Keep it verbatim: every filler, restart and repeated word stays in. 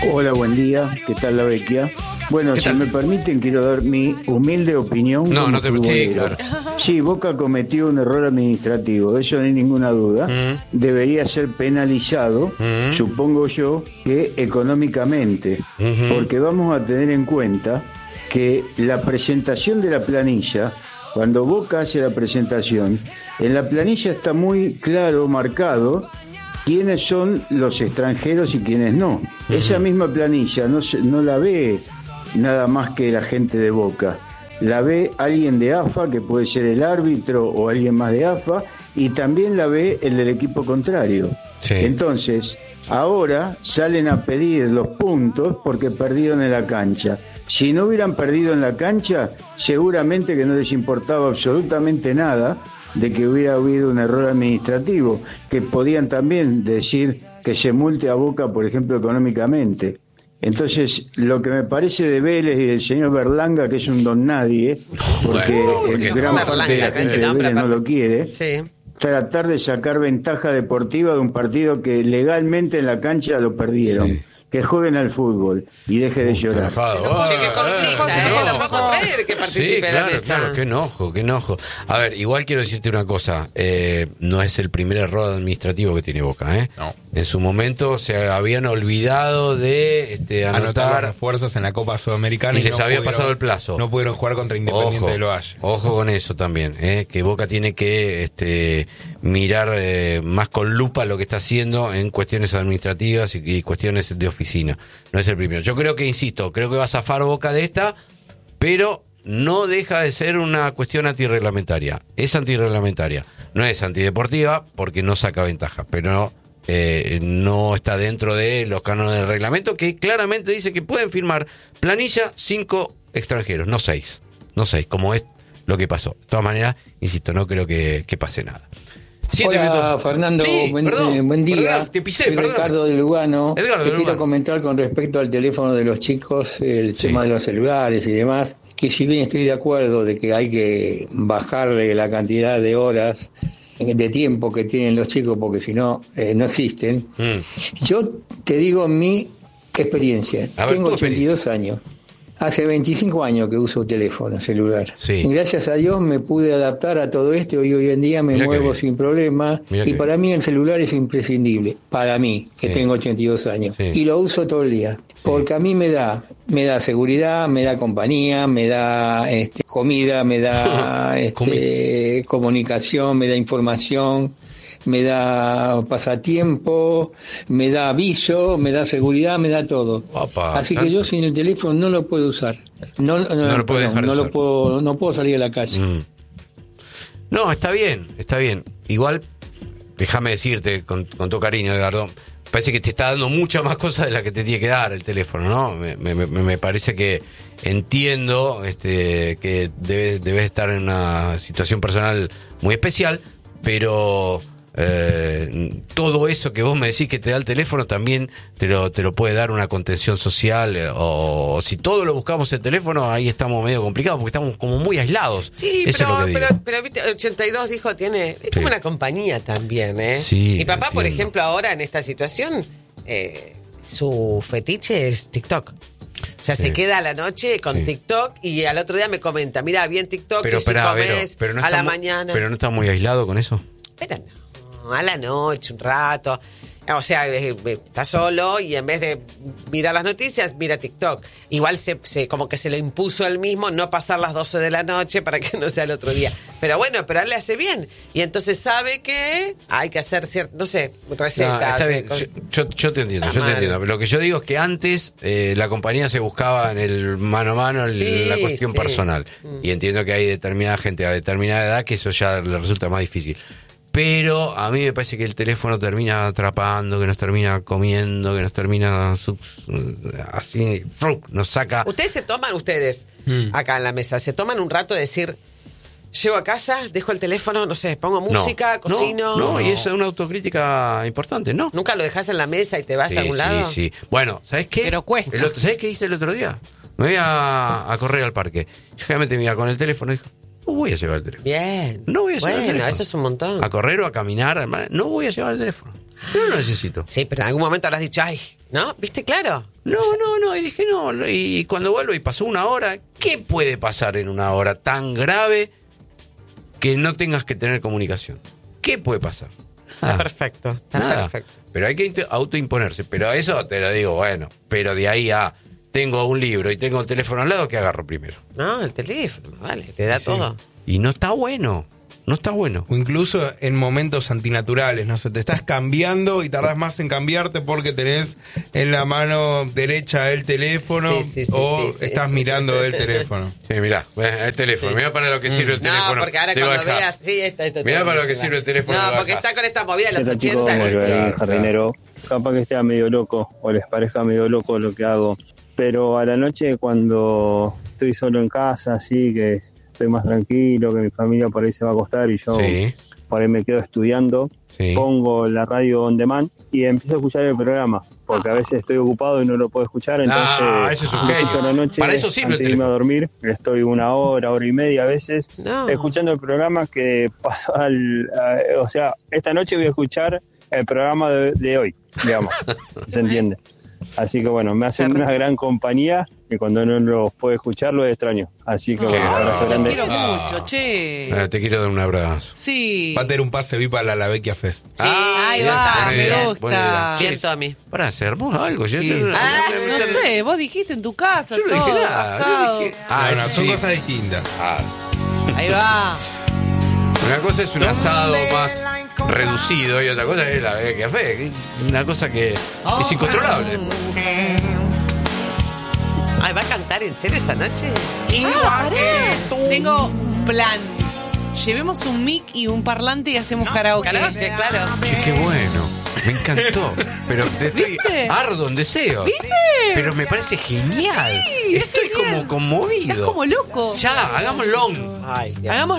Hola, buen día. ¿Qué tal la Vecchia? Bueno, si me permiten, quiero dar mi humilde opinión. No, como no te futbolero. sí, claro. Sí, Boca cometió un error administrativo, de eso no hay ninguna duda. Mm. Debería ser penalizado, Mm. supongo yo, que económicamente. Mm-hmm. Porque vamos a tener en cuenta que la presentación de la planilla, cuando Boca hace la presentación, en la planilla está muy claro, marcado, quiénes son los extranjeros y quiénes no. Uh-huh. Esa misma planilla no, se, no la ve nada más que la gente de Boca. La ve alguien de A F A, que puede ser el árbitro o alguien más de A F A, y también la ve el del equipo contrario. Sí. Entonces, ahora salen a pedir los puntos porque perdieron en la cancha. Si no hubieran perdido en la cancha, seguramente que no les importaba absolutamente nada de que hubiera habido un error administrativo, que podían también decir que se multe a Boca, por ejemplo, económicamente. Entonces, lo que me parece de Vélez y del señor Berlanga, que es un don nadie, porque bueno, el gran parte de la gente de Vélez no lo quiere, sí. Tratar de sacar ventaja deportiva de un partido que legalmente en la cancha lo perdieron. Sí. Que jueguen al fútbol y deje de llorar. Che, que conflicta, ¿eh? No puedo creer que participe sí, claro, en la mesa. Claro, qué enojo, qué enojo. A ver, igual quiero decirte una cosa. Eh, no es el primer error administrativo que tiene Boca, ¿eh? No. En su momento se habían olvidado de este, anotar, anotar las fuerzas en la Copa Sudamericana. Y, y les no había pudieron, pasado el plazo. No pudieron jugar contra Independiente ojo, de Lovalle. Ojo con eso también, ¿eh? Que Boca tiene que este, mirar eh, más con lupa lo que está haciendo en cuestiones administrativas y, y cuestiones de oficina. No es el primero. Yo creo que, insisto, creo que va a zafar Boca de esta, pero no deja de ser una cuestión antirreglamentaria. Es antirreglamentaria. No es antideportiva porque no saca ventaja, pero eh, no está dentro de los cánones del reglamento, que claramente dice que pueden firmar planilla cinco extranjeros, no seis. No seis, como es lo que pasó. De todas maneras, insisto, no creo que, que pase nada. Siete Hola, minutos. Fernando, sí, buen, perdón, eh, buen día. Perdón, te pisé, Soy perdón. Ricardo de Lugano. Edgardo te de quiero Lugano. comentar con respecto al teléfono de los chicos, el sí. tema de los celulares y demás, que si bien estoy de acuerdo de que hay que bajarle la cantidad de horas de tiempo que tienen los chicos, porque si no, eh, no existen. Mm. Yo te digo mi experiencia. A ver, Tengo ochenta y dos años. Hace veinticinco años que uso teléfono celular. Sí. Y gracias a Dios me pude adaptar a todo esto y hoy en día me Mirá muevo sin problema. Mirá y para bien. mí el celular es imprescindible. Para mí, que sí. tengo ochenta y dos años. Sí. Y lo uso todo el día. Porque sí. a mí me da me da seguridad, me da compañía, me da este, comida, me da este, comunicación, me da información. Me da pasatiempo, me da aviso, me da seguridad, me da todo. Opa, Así tanto. que yo sin el teléfono no lo puedo usar. No, no, no lo, puedo perdón, no lo puedo, no puedo salir a la calle. Mm. No, está bien, está bien. Igual, déjame decirte con, con todo cariño, Edgardo, parece que te está dando muchas más cosas de las que te tiene que dar el teléfono, ¿no? Me, me, me parece que entiendo este, que debes, debes estar en una situación personal muy especial, pero Eh, todo eso que vos me decís que te da el teléfono también te lo, te lo puede dar una contención social, eh, o, o si todo lo buscamos en el teléfono, ahí estamos medio complicados porque estamos como muy aislados. Sí, eso pero, es lo que pero, digo. pero viste, ochenta y dos dijo, tiene, es Sí. como una compañía también, ¿eh? Sí, Mi papá, por entiendo. ejemplo, ahora en esta situación, eh, su fetiche es TikTok. O sea, Sí. se queda a la noche con Sí. TikTok y al otro día me comenta, mira, vi en TikTok Pero, que si esperá, comes Vero, pero no a está la mu- mañana. pero no está muy aislado con eso. Pero no, a la noche, un rato. O sea, eh, eh, está solo y en vez de mirar las noticias, mira TikTok. Igual se, se como que se lo impuso él mismo no pasar las doce de la noche para que no sea el otro día. Pero bueno, pero a él le hace bien. Y entonces sabe que hay que hacer cierto, no sé, recetas. No, está bien. Con... Yo, yo, yo te entiendo, Está yo te mal. entiendo. Lo que yo digo es que antes eh, la compañía se buscaba en el mano a mano, en Sí, la cuestión sí. personal. Mm. Y entiendo que hay determinada gente a determinada edad que eso ya le resulta más difícil. Pero a mí me parece que el teléfono termina atrapando, que nos termina comiendo, que nos termina subs- así, ¡fruc! Nos saca. Ustedes se toman, ustedes, Mm. acá en la mesa, se toman un rato de decir, llego a casa, dejo el teléfono, no sé, pongo No, música, cocino. No, no, y eso es una autocrítica importante, ¿no? ¿Nunca lo dejas en la mesa y te vas Sí, a algún lado? Sí, sí. Bueno, ¿sabes qué? Pero cuesta. El otro- ¿Sabes qué hice el otro día? Me voy a, a correr al parque. Yo generalmente me iba con el teléfono y dijo, no voy a llevar el teléfono. Bien. No voy a llevar bueno, el teléfono. eso es un montón. A correr o a caminar, no voy a llevar el teléfono. No lo necesito. Sí, pero en algún momento habrás dicho, ay, ¿no? ¿Viste claro? No, no, no, y dije no, y cuando vuelvo y pasó una hora, ¿qué puede pasar en una hora tan grave que no tengas que tener comunicación? ¿Qué puede pasar? Está perfecto, está Nada. perfecto. Pero hay que autoimponerse, pero eso te lo digo, bueno, pero de ahí a tengo un libro y tengo el teléfono al lado, ¿qué agarro primero? No, el teléfono, vale, te da Sí. todo. Y no está bueno. No está bueno. O incluso en momentos antinaturales, no sé, te estás cambiando y tardás más en cambiarte porque tenés en la mano derecha el teléfono Sí, sí, sí, o sí, sí. estás mirando el teléfono. Sí, mirá, el teléfono. Sí. Mirá para lo que sirve el teléfono. No, porque ahora Te lo cuando dejás. veas, sí, esto, esto, Mirá todo para lo que celular. sirve el teléfono. No, lo porque dejás. está con esta movida de los ¿Qué tal, chicos? ochenta. Como yo, Claro, el jardinero. Capaz que sea medio loco o les parezca medio loco lo que hago. Pero a la noche cuando estoy solo en casa, así que estoy más tranquilo, que mi familia por ahí se va a acostar y yo Sí, por ahí me quedo estudiando, sí. pongo la radio on demand y empiezo a escuchar el programa. Porque a veces estoy ocupado y no lo puedo escuchar, entonces Ah, ese es un lo genio. escucho a la noche Para eso sirve antes el de irme a teléfono. dormir. Estoy una hora, hora y media a veces No. escuchando el programa que pasó al... a- o sea, esta noche voy a escuchar el programa de, de hoy, digamos, ¿se entiende? Así que bueno, me hacen una gran compañía y cuando no los puedo escuchar los extraño. Así que bueno, un abrazo Te grande. quiero Ah. mucho, che. Eh, te quiero dar un abrazo. Sí. Va a tener un pase V I P a la Lavecchia Fest. Sí, Ahí bien, va, buena me idea, gusta. buena idea. Bien, Tommy. Para hacermos algo. Yo, Sí. yo- Ah, yo- no yo- sé, vos dijiste en tu casa, Yo no todo, dije nada. asado. Yo dije, ah, no, no, son sí. cosas distintas. Ah, Ahí va. una cosa es un asado más reducido y otra cosa es la de café. Una cosa que es incontrolable. Ay, ¿va a cantar en serio esa noche? Ah, pará. Tengo un plan. Llevemos un mic y un parlante y hacemos karaoke. Karaoke, claro. Che, qué bueno. Me encantó. Pero te estoy ¿Viste? ardo en deseo. ¿Viste? Pero me parece genial. Sí, es Estoy genial. como conmovido. Estás como loco. Ya, hagámoslo. Ay, Dios. Hagamos